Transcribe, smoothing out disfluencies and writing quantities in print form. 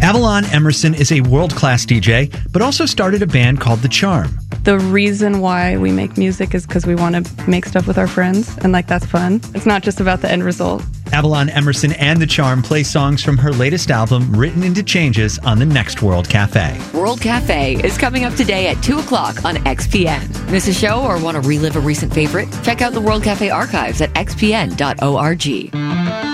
Avalon Emerson is a world-class DJ, but also started a band called The Charm. The reason why we make music is because we want to make stuff with our friends, and that's fun. It's not just about the end result. Avalon Emerson and The Charm play songs from her latest album, Written into Changes, on the next World Cafe. World Cafe is coming up today at 2 o'clock on XPN. Miss a show or want to relive a recent favorite? Check out the World Cafe archives at xpn.org.